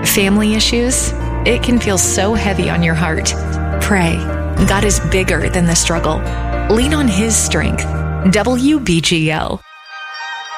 Family issues? It can feel so heavy on your heart. Pray. God is bigger than the struggle. Lean on His strength. WBGL.